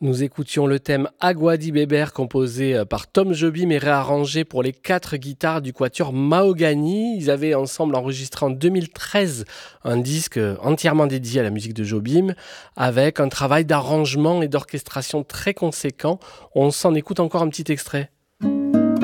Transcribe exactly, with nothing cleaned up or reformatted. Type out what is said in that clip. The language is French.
Nous écoutions le thème Agua di Beber composé par Tom Jobim et réarrangé pour les quatre guitares du quatuor Mahogany. Ils avaient ensemble enregistré en deux mille treize un disque entièrement dédié à la musique de Jobim avec un travail d'arrangement et d'orchestration très conséquent. On s'en écoute encore un petit extrait.